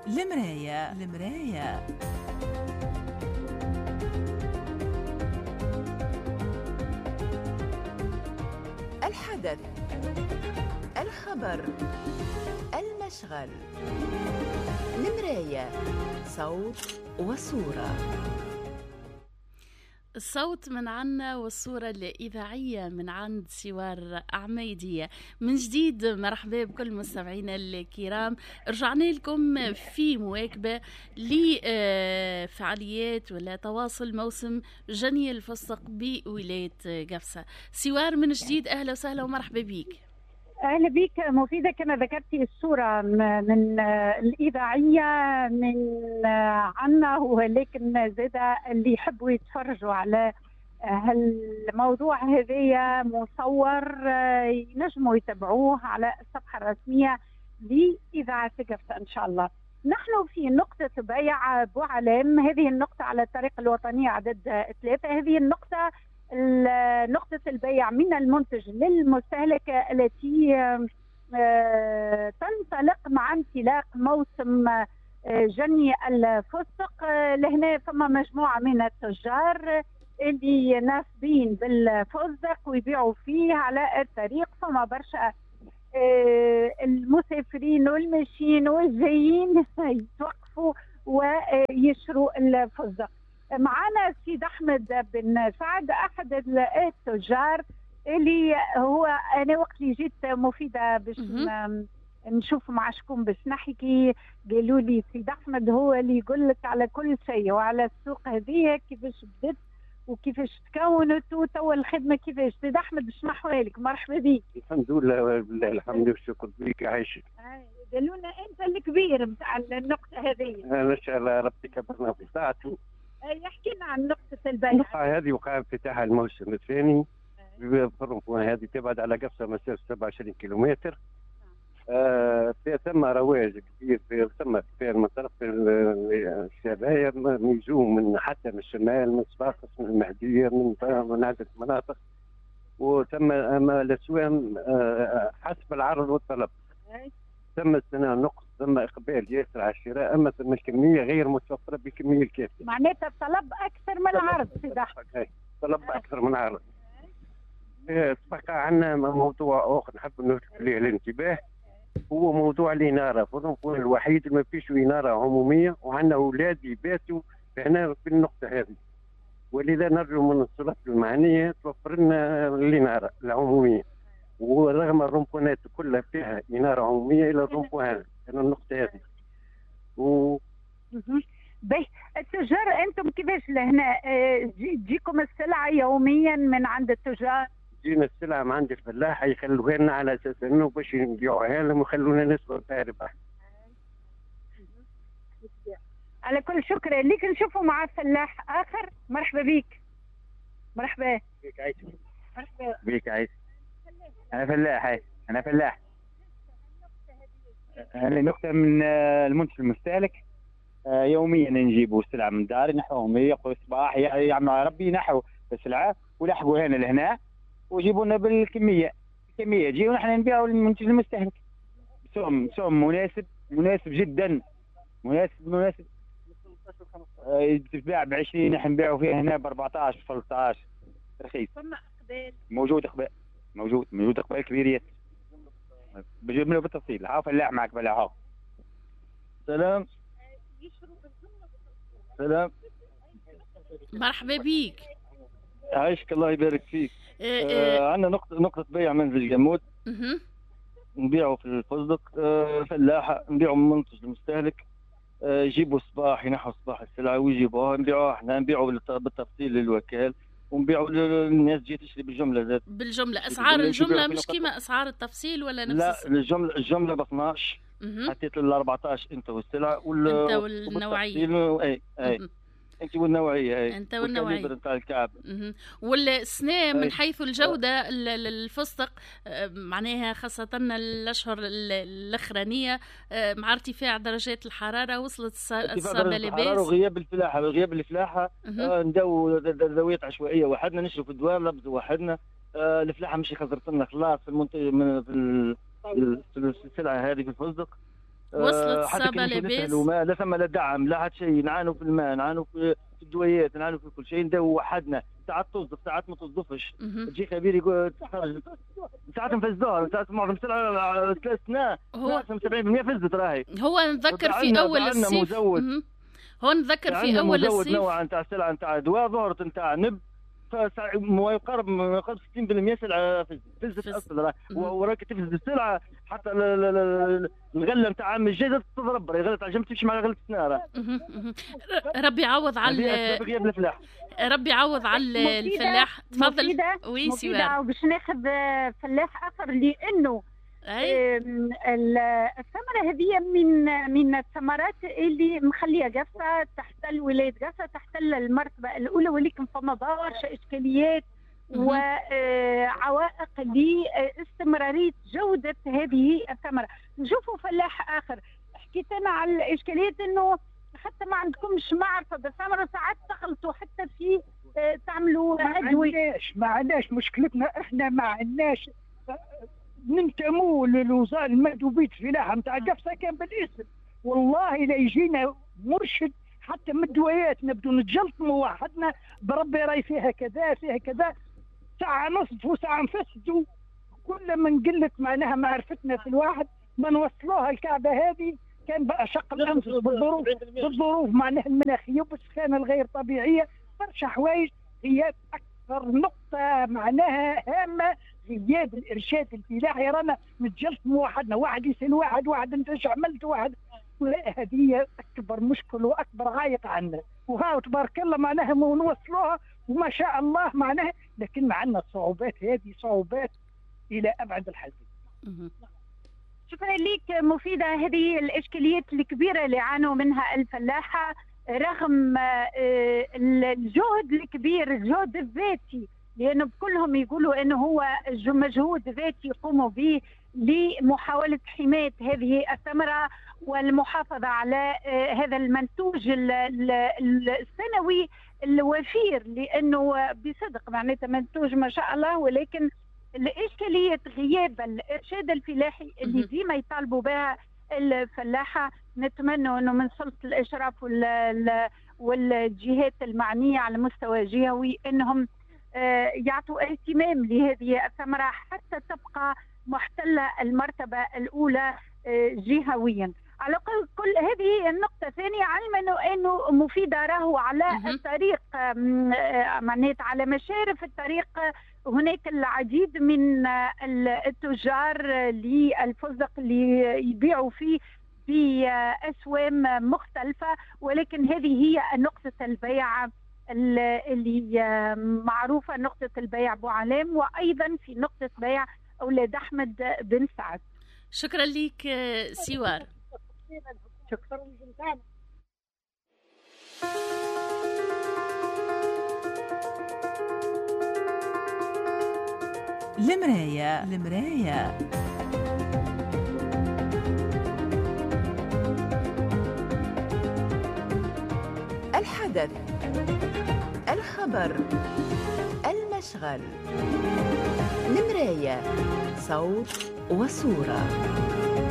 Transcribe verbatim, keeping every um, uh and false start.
المراية المراية الحدث، الخبر، المشغل. المراية، صوت وصورة. الصوت من عنا والصورة الإذاعية من عند سوار عميدية. من جديد مرحبا بكل مستمعينا الكرام، رجعنا لكم في مواكبة لفعاليات ولا تواصل موسم جني الفستق بولاية قفصة. سوار من جديد أهلا وسهلا ومرحبا بيك. أهلا بك مفيدة. كما ذكرتي الصورة من الإذاعية من عنا، ولكن زاد اللي يحبوا يتفرجوا على هالموضوع هذايا مصور ينجموا يتابعوه على الصفحة الرسمية لإذاعة قفصة إن شاء الله. نحن في نقطة بيع بوعلام، هذه النقطة على الطريق الوطنية عدد ثلاثة. هذه النقطة نقطة البيع من المنتج للمستهلك التي تنطلق مع انطلاق موسم جني الفستق. لهنا ثم مجموعة من التجار اللي ناسبين بالفستق ويبيعوا فيه على الطريق، ثم برشا المسافرين والماشيين والجايين يتوقفوا ويشروا الفستق. معنا السيد أحمد بن سعد أحد التجار اللي هو أنا وقت اللي جيت مفيدة باش نشوف مع شكون باش نحكي، قالوا لي سيد أحمد هو اللي يقول لك على كل شيء وعلى السوق هذه كيفاش بدت وكيفاش تكونت وتوا الخدمة كيفاش. سيد أحمد باش نحوها لك، مرحبا بك. الحمد لله والله الحمد والشكر بك عايشك. قالوا لنا أنت الكبير نتاع النقطة هذه. إن شاء الله ربي كبرنا في ساعته. يحكي لنا عن نقطة البيع. النقطة هذه وقع افتتاحها الموسم الثاني بفرنفون، هذه تبعد على قفصة مسافة سبعة وعشرين كيلومتر. آه ثم رواج كبير في ثم كبير من طرف الشبايب يجوا من حتى من الشمال، من صفاقس، من المهدية، من من عدة مناطق، وتم الأسواق آه حسب العرض والطلب. ثم السنة نقص، ثم إقبال ياسر على الشراء، أما ثم الكمية غير متوفرة بالكمية الكافية. معناتها الطلب أكثر من العرض سيدي أحمد. طلب أكثر من العرض. تبقى عندنا موضوع آخر نحب نلفت عليه الانتباه، هو موضوع الإنارة. فرنفون الوحيد اللي ما فيش إنارة عمومية، وعندنا أولاد يباتوا هنا في النقطة هذه، ولذا نرجو من السلطات المعنية توفر لنا الإنارة العمومية. ورغم الرمبونات كلها فيها إنارة عمومية إلى الرمبون هذا، أنا النقطة هذه. و باهي التجار أنتم كيفاش لهنا تجيكم السلعة يوميا من عند التجار؟ جينا السلعة من عند الفلاح يخلوها لنا على أساس أنه باش نبيعوها لهم ويخلونا نسبة فيها ربح. على كل شكر ليك. نشوفوا مع فلاح آخر. مرحبا بك. مرحبا بك عايش. مرحبا بك عايش. أنا فلاح. هاي أنا فلاح. أنا نقطة من المنتج المستهلك. يوميا نجيبوا السلعة من داري نحوهم، يقوا الصباح يعمل ربي نحو السلعة ولحقوا هنا لهنا ويجيبوا لنا بالكمية الكمية جي ونحن نبيعوا للمنتج المستهلك بسعر سعر مناسب مناسب جدا مناسب مناسب. تتباع ب عشرين نحن نبيعوا فيها هنا ب أربعطاش ب ثلاثطاش رخيص. موجود اقبال موجود موجود اقبال كبيريات بجيب له بالتفصيل. ها فلاح معك بلا ها. سلام سلام مرحبا بيك. عايشك الله يبارك فيك. إيه إيه. آه عندنا نقطة نقطة بيع منزل جمود نبيعوا في الفستق. آه فلاحة نبيعوا من منتج المستهلك. آه يجيبوا صباح ينحوا صباح السلعة ويجيبوها نبيعوها احنا نبيعوا بالتفصيل للوكال ونبيعوا للناس تجي تشتري بالجملة ذات. بالجملة أسعار الجملة مش كيما أسعار التفصيل ولا نفس؟ لا الجملة الجملة ب اثناش حطيت ال أربعطاش انت والسلعة وال انت والنوعية. اي اي انت والنوعيه اي انت والنوعيه نتاع الكعب. والسنه من حيث الجوده الفستق معناها خاصه الاشهر الاخرانيه مع ارتفاع درجات الحراره وصلت الصابه لباس وغياب الفلاحه غياب الفلاحه. نداو ذويات عشوائيه وحدنا نشرب الدوار لبز وحدنا. الفلاحه مش خسرت لنا خلاص في المنتج في السلعه هذه في الفستق. وصلت حتى الصابة كي نمشيو لاباس؟ نسألوا ما لا ثم لا دعم لا حتى شيء، نعانوا في الماء، نعانوا في في الدويات، نعانوا في كل شيء. نداو وحدنا، ساعات تصدف ساعات ما تصدفش، مهم. تجي خبير يقول تخرج، ساعات نفزوها، ساعات معظم السلعة ثلاث سنين هو سبعين بالمئة فزت راهي. هو نذكر في عندنا- اول عندنا الصيف. مزود. مهم. هو نذكر في عندنا اول مزود الصيف. نوع نتاع السلعة نتاع دواء، ظهرت نتاع نب، فسع- ما يقارب ما يقارب ستين بالمئة سلعة فزت فزت فزت. اصلا راه. مم. وراك تفزت السلعة حتى ال- ال- ال- الغلة نتاع عام الجاي تضرب، راهي غلة على جنب تمشي مع غلة السنة راه. مهم. مهم. ر- ربي يعوض هذه على أسباب غياب الفلاح. ربي يعوض على مفيدة- الفلاح. تفضل. مفيدة وي سوار. مفيدة وباش ناخذ آه، فلاح اخر، لانه اي آم، ال- الثمرة هذه من من الثمرات اللي مخلية قفصة تحتل ولاية قفصة، تحتل المرتبة الأولى، ولكن فما برشا إشكاليات مهم. وعوائق لاستمرارية جودة هذه الثمرة. نشوفوا فلاح آخر حكيت أنا على الإشكاليات، إنه حتى ما عندكمش معرفة بالثمرة، ساعات تخلطوا حتى في آه، تعملوا ما أدوية. عندناش ما عندناش مشكلتنا احنا ما عندناش ننتموا للوزاره المندوبيه الفلاحه نتاع قفصه كان بالاسم، والله لا يجينا مرشد حتى من الدويات نبدو نتجلطموا وحدنا بربي راي فيها كذا فيها كذا، ساعه نصف وساعه نفسدوا، كل من قله معناها معرفتنا في الواحد ما نوصلوها الكعبه هذه. كان بقى شق الانفس بالظروف بالظروف معناها المناخيه والسخانه الغير طبيعيه، برشا حوايج. هي اكثر نقطه معناها هامه غياب الارشاد الفلاحي، رانا نتجلطموا وحدنا، واحد يسال واحد، واحد انت ايش عملت، واحد. هذه اكبر مشكل واكبر عائق عندنا، وها تبارك الله معناها ما نوصلوها وما شاء الله معناها، لكن معنا صعوبات، هذه صعوبات الى ابعد الحدود. مهم. شكرا لك مفيدة. هذه الإشكاليات الكبيرة اللي عانوا منها الفلاحة رغم آه، الجهد الكبير، الجهد الذاتي، لأنه كلهم يقولوا أنه هو مجهود ذاتي يقوموا به لمحاولة حماية هذه الثمرة والمحافظة على آه، هذا المنتوج ال- ال- السنوي الوفير، لأنه بصدق معناتها منتوج ما شاء الله، ولكن الإشكالية غياب الإرشاد الفلاحي اللي مهم. ديما يطالبوا بها الفلاحة. نتمنى أنه من سلطة الإشراف وال- والجهات المعنية على مستوى جهوي أنهم آه، يعطوا اهتمام لهذه الثمرة حتى تبقى محتلة المرتبة الأولى آه، جهويا. على كل كل هذه النقطة الثانية، علما أنه مفيدة راهو على مهم. الطريق آم، آه، معناتها على مشارف الطريق هناك العديد من التجار للفستق اللي يبيعوا فيه في أسوام مختلفة، ولكن هذه هي نقطة البيع اللي معروفة، نقطة البيع أبو علام، وأيضا في نقطة بيع أولاد أحمد بن سعد. شكرا لك آه، سوار. شكرا. المراية المراية الحدث، الخبر، المشغل. المراية صوت وصورة.